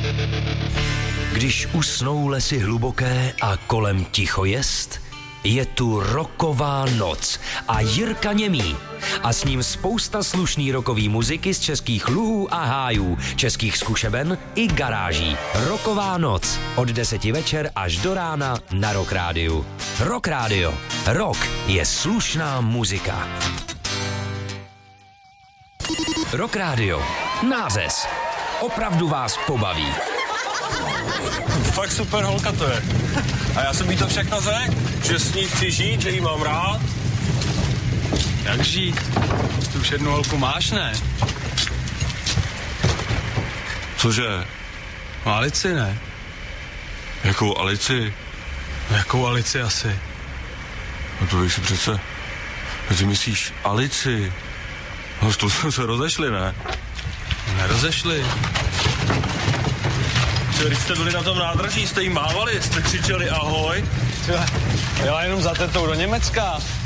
Když usnou lesy hluboké a kolem ticho jest, je tu rocková noc a Jirka Němý. A s ním spousta slušný rockový muziky z českých luhů a hájů, českých zkušeben i garáží. Rocková noc od 10 večer až do rána na Rock Rádiu. Rock Rádio. Rock je slušná muzika. Rock Rádio. Nářez. Opravdu vás pobaví. Fakt super holka to je. A já jsem jí to všechno řekl, že s ní chci žít, že jí mám rád. Jak žít? Ty už jednu holku máš, ne? Cože? No, Alici, ne? Jakou Alici? No, jakou Alici asi? No to víš si přece. Ty myslíš Alici? No s tou jsme se rozešli, ne? Nerozešli. Když jste byli na tom nádraží, jste jí mávali, jste křičeli ahoj. Jela jenom za tetou do Německa.